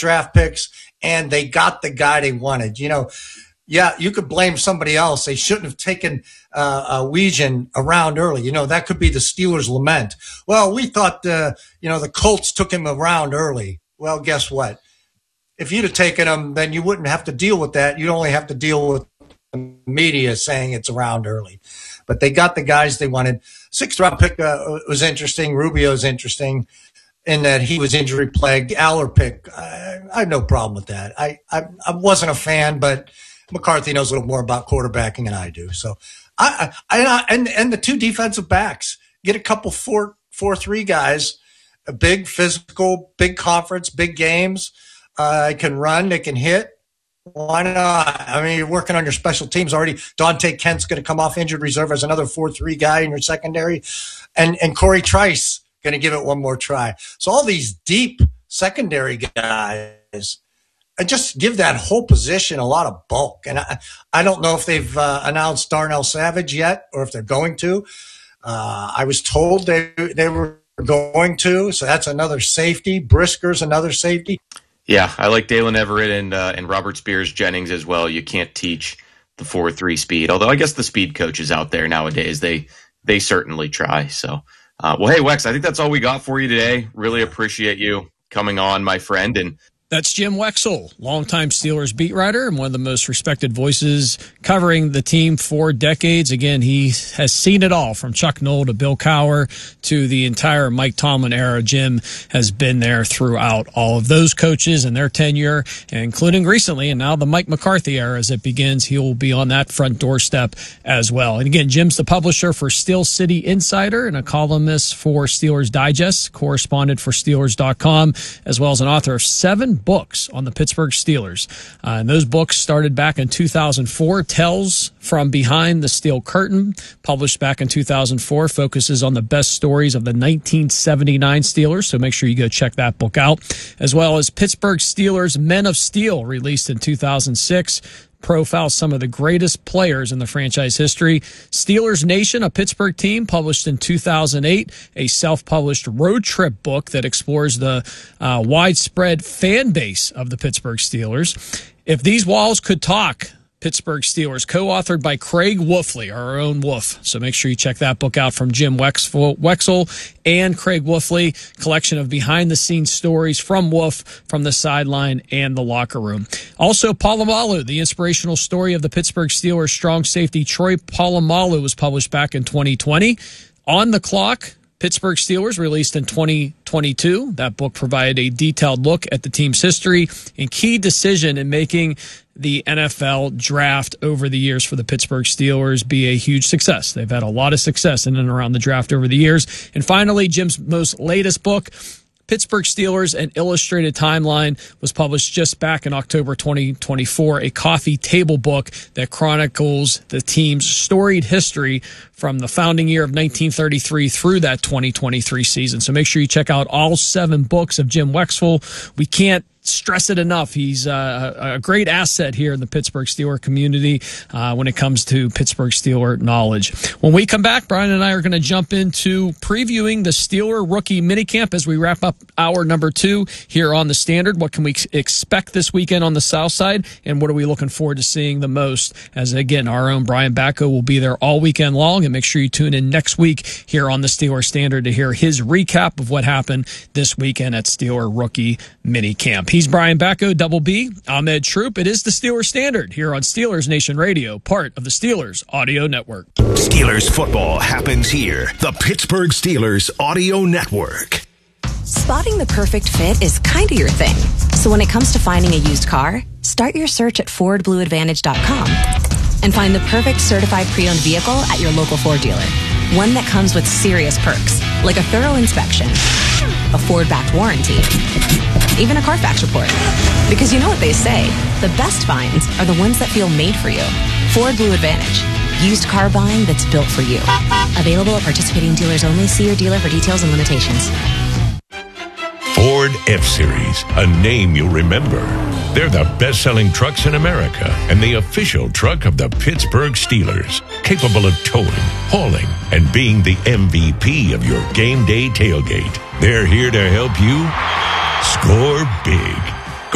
draft picks, and they got the guy they wanted. Yeah, you could blame somebody else. They shouldn't have taken Weejan around early. That could be the Steelers' lament. Well, we thought, the Colts took him around early. Well, guess what? If you'd have taken him, then you wouldn't have to deal with that. You'd only have to deal with the media saying it's around early. But they got the guys they wanted. 6th-round pick was interesting. Rubio's interesting in that he was injury-plagued. Aller pick, I have no problem with that. I wasn't a fan, but McCarthy knows a little more about quarterbacking than I do. So and the 2 defensive backs, get a couple 4-3 guys, a big physical, big conference, big games. Can run, they can hit. Why not? I mean, you're working on your special teams already. Dante Kent's going to come off injured reserve as another 4-3 guy in your secondary. And Corey Trice going to give it one more try. So all these deep secondary guys, and just give that whole position a lot of bulk. And I don't know if they've announced Darnell Savage yet or if they're going to. I was told they were going to, so that's another safety. Brisker's another safety. Yeah, I like Dalen Everett and Robert Spears-Jennings as well. You can't teach the 4.3 speed, although I guess the speed coaches out there nowadays, they certainly try. So, well, hey, Wex, I think that's all we got for you today. Really appreciate you coming on, my friend, and that's Jim Wexell, longtime Steelers beat writer and one of the most respected voices covering the team for decades. Again, he has seen it all from Chuck Noll to Bill Cowher to the entire Mike Tomlin era. Jim has been there throughout all of those coaches and their tenure, including recently, and now the Mike McCarthy era as it begins. He will be on that front doorstep as well. And again, Jim's the publisher for Steel City Insider and a columnist for Steelers Digest, correspondent for Steelers.com, as well as an author of 7 books on the Pittsburgh Steelers. And those books started back in 2004. Tales from Behind the Steel Curtain, published back in 2004, focuses on the best stories of the 1979 Steelers. So make sure you go check that book out. As well as Pittsburgh Steelers Men of Steel, released in 2006. Profiles some of the greatest players in the franchise history. Steelers Nation, a Pittsburgh team, published in 2008, a self-published road trip book that explores the widespread fan base of the Pittsburgh Steelers. If These Walls Could Talk, Pittsburgh Steelers, co-authored by Craig Wolfley, our own Wolf. So make sure you check that book out from Jim Wexell and Craig Wolfley, collection of behind-the-scenes stories from Wolf, from the sideline and the locker room. Also, Polamalu, the inspirational story of the Pittsburgh Steelers strong safety Troy Polamalu, was published back in 2020. On the Clock, Pittsburgh Steelers, released in 2022. That book provided a detailed look at the team's history and key decision in making the NFL draft over the years for the Pittsburgh Steelers be a huge success. They've had a lot of success in and around the draft over the years. And finally, Jim's most latest book, Pittsburgh Steelers, An Illustrated Timeline, was published just back in October 2024, a coffee table book that chronicles the team's storied history from the founding year of 1933 through that 2023 season. So make sure you check out all 7 books of Jim Wexell. We can't stress it enough. He's a great asset here in the Pittsburgh Steeler community when it comes to Pittsburgh Steeler knowledge. When we come back, Brian and I are going to jump into previewing the Steeler rookie minicamp as we wrap up hour number 2 here on the Standard. What can we expect this weekend on the South Side, and what are we looking forward to seeing the most? As again, our own Brian Backo will be there all weekend long, and make sure you tune in next week here on the Steeler Standard to hear his recap of what happened this weekend at Steeler rookie minicamp. He's Brian Backo, Double B. I'm Ed Troop. It is the Steelers Standard here on Steelers Nation Radio, part of the Steelers Audio Network. Steelers football happens here. The Pittsburgh Steelers Audio Network. Spotting the perfect fit is kind of your thing. So when it comes to finding a used car, start your search at FordBlueAdvantage.com and find the perfect certified pre-owned vehicle at your local Ford dealer. One that comes with serious perks, like a thorough inspection, a Ford-backed warranty, even a Carfax report. Because you know what they say, the best finds are the ones that feel made for you. Ford Blue Advantage. Used car buying that's built for you. Available at participating dealers only. See your dealer for details and limitations. Ford F-Series, a name you'll remember. They're the best-selling trucks in America and the official truck of the Pittsburgh Steelers, capable of towing, hauling, and being the MVP of your game day tailgate. They're here to help you score big.